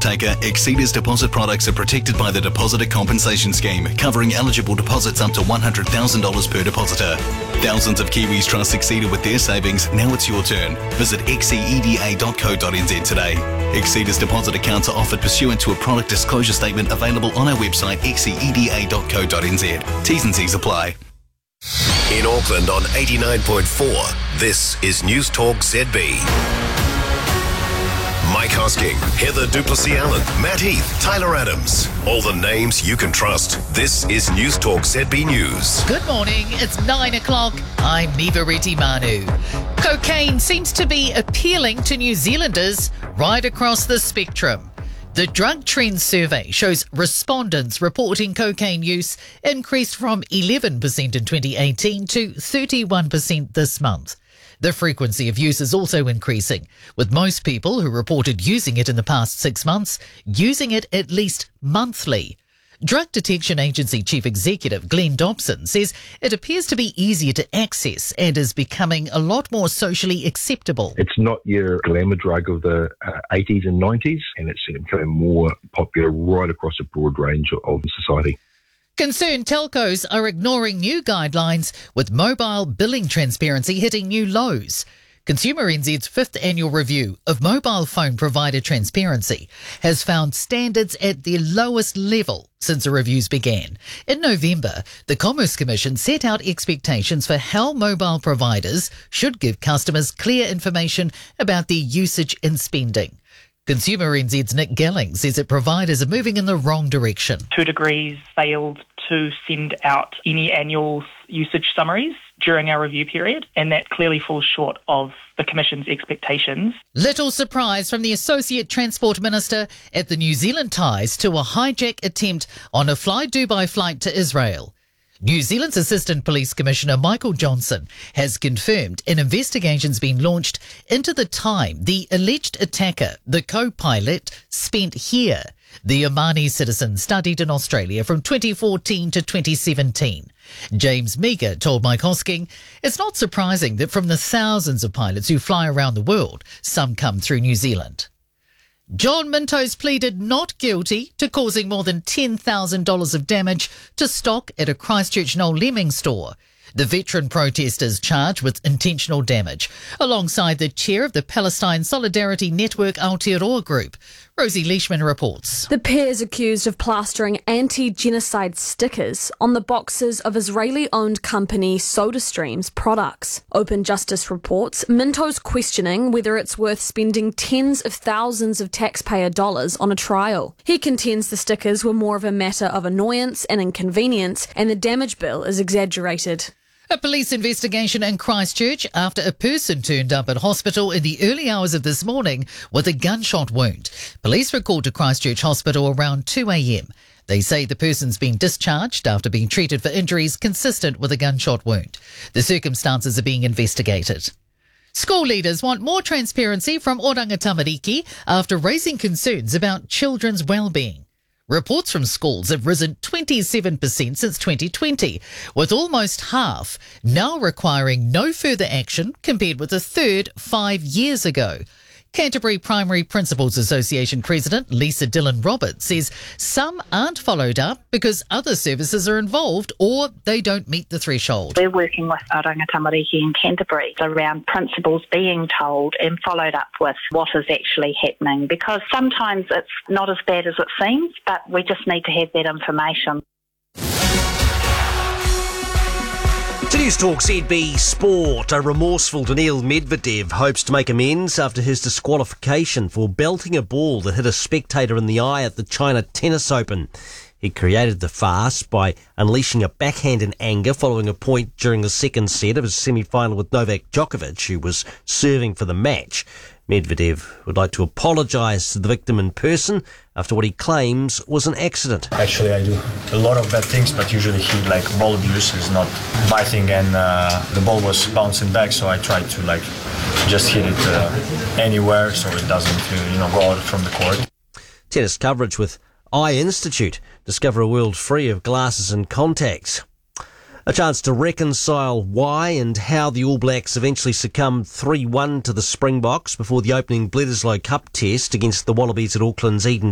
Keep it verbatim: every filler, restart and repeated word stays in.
taker, Exceeders deposit products are protected by the Depositor Compensation Scheme, covering eligible deposits up to one hundred thousand dollars per depositor. Thousands of Kiwis trust Exceeder with their savings. Now it's your turn. Visit exceeda dot co dot n z today. Exceeders deposit accounts are offered pursuant to a product disclosure statement available on our website exceeda dot co dot n z. T's and C's apply. In Auckland on eighty-nine point four, this is News Talk Z B. Mike Hosking, Heather Duplessis-Allen, Matt Heath, Tyler Adams. All the names you can trust. This is News Talk Z B News. Good morning, it's nine o'clock. I'm Nivareti Manu. Cocaine seems to be appealing to New Zealanders right across the spectrum. The Drug Trends Survey shows respondents reporting cocaine use increased from eleven percent in twenty eighteen to thirty-one percent this month. The frequency of use is also increasing, with most people who reported using it in the past six months using it at least monthly. Drug Detection Agency Chief Executive Glenn Dobson says it appears to be easier to access and is becoming a lot more socially acceptable. It's not your glamour drug of the uh, eighties and nineties, and it's becoming more popular right across a broad range of society. Concerned telcos are ignoring new guidelines, with mobile billing transparency hitting new lows. Consumer N Z's fifth annual review of mobile phone provider transparency has found standards at their lowest level since the reviews began. In November, the Commerce Commission set out expectations for how mobile providers should give customers clear information about their usage and spending. Consumer N Z's Nick Gelling says that providers are moving in the wrong direction. Two Degrees failed to send out any annual usage summaries during our review period, and that clearly falls short of the Commission's expectations. Little surprise from the Associate Transport Minister at the New Zealand ties to a hijack attempt on a Fly Dubai flight to Israel. New Zealand's Assistant Police Commissioner Michael Johnson has confirmed an investigation's been launched into the time the alleged attacker, the co-pilot, spent here. The Omani citizen studied in Australia from twenty fourteen to twenty seventeen. James Meager told Mike Hosking, it's not surprising that from the thousands of pilots who fly around the world, some come through New Zealand. John Mintos pleaded not guilty to causing more than ten thousand dollars of damage to stock at a Christchurch Noel Lemming store. The veteran protesters charged with intentional damage, alongside the chair of the Palestine Solidarity Network Aotearoa Group. Rosie Leishman reports. The pair is accused of plastering anti-genocide stickers on the boxes of Israeli-owned company SodaStream's products. Open Justice reports Minto's questioning whether it's worth spending tens of thousands of taxpayer dollars on a trial. He contends the stickers were more of a matter of annoyance and inconvenience, and the damage bill is exaggerated. A police investigation in Christchurch after a person turned up at hospital in the early hours of this morning with a gunshot wound. Police were called to Christchurch Hospital around two a.m. They say the person's been discharged after being treated for injuries consistent with a gunshot wound. The circumstances are being investigated. School leaders want more transparency from Oranga Tamariki after raising concerns about children's well-being. Reports from schools have risen twenty-seven percent since twenty twenty, with almost half now requiring no further action compared with a third five years ago. Canterbury Primary Principals Association President Lisa Dillon-Roberts says some aren't followed up because other services are involved or they don't meet the threshold. We're working with Oranga Tamariki in Canterbury around principals being told and followed up with what is actually happening, because sometimes it's not as bad as it seems, but we just need to have that information. News Talk Z B Sport. A remorseful Daniil Medvedev hopes to make amends after his disqualification for belting a ball that hit a spectator in the eye at the China Tennis Open. He created the farce by unleashing a backhand in anger following a point during the second set of his semi-final with Novak Djokovic, who was serving for the match. Medvedev would like to apologise to the victim in person after what he claims was an accident. Actually, I do a lot of bad things, but usually he, like, ball abuse is not biting, and uh, the ball was bouncing back, so I tried to, like, just hit it uh, anywhere so it doesn't, uh, you know, go out from the court. Tennis coverage with Eye Institute. Discover a world free of glasses and contacts. A chance to reconcile why and how the All Blacks eventually succumbed three one to the Springboks before the opening Bledisloe Cup test against the Wallabies at Auckland's Eden